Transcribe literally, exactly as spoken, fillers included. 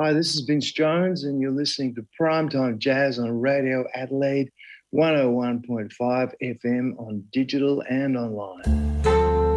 Hi, this is Vince Jones, and you're listening to Primetime Jazz on Radio Adelaide one oh one point five F M on digital and online.